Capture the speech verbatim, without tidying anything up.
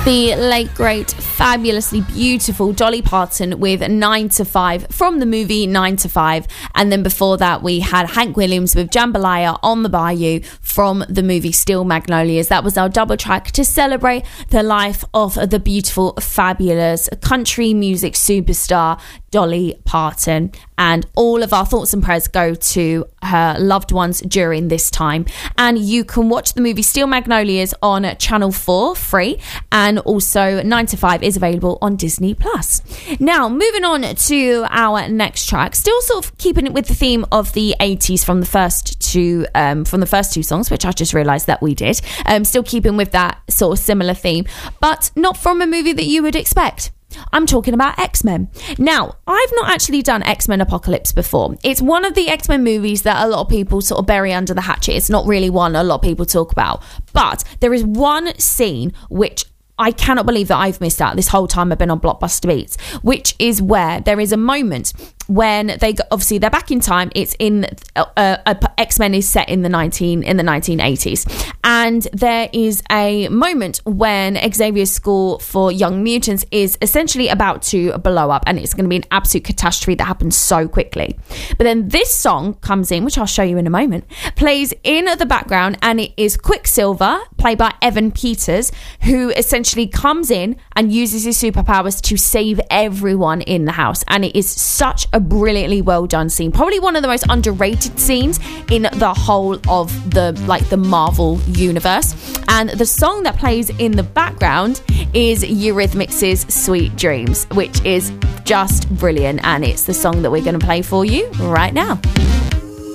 The late, great, fabulously beautiful Dolly Parton with nine to five from the movie nine to five. And then before that, we had Hank Williams with Jambalaya on the Bayou from the movie Steel Magnolias. That was our double track to celebrate the life of the beautiful, fabulous country music superstar Dolly Parton. And all of our thoughts and prayers go to her loved ones during this time. And you can watch the movie Steel Magnolias on Channel four free, and also nine to five is available on Disney Plus. Now, moving on to our next track, still sort of keeping it with the theme of the eighties from the first two um, from the first two songs, which I just realised that we did. Um, still keeping with that sort of similar theme, but not from a movie that you would expect. I'm talking about X-Men. Now, I've not actually done X-Men Apocalypse before. It's one of the X-Men movies that a lot of people sort of bury under the hatchet. It's not really one a lot of people talk about. But there is one scene which I cannot believe that I've missed out this whole time I've been on Blockbuster Beats, which is where there is a moment when they go, obviously they're back in time. It's in uh, uh, X-Men is set in the nineteen in the nineteen eighties, and there is a moment when Xavier's School for Young Mutants is essentially about to blow up, and it's going to be an absolute catastrophe that happens so quickly. But then this song comes in, which I'll show you in a moment, plays in the background, and it is Quicksilver, played by Evan Peters, who essentially comes in and uses his superpowers to save everyone in the house. And it is such a brilliantly well done scene, probably one of the most underrated scenes in the whole of the like the Marvel universe. And the song that plays in the background is Eurythmics' Sweet Dreams, which is just brilliant, and it's the song that we're going to play for you right now.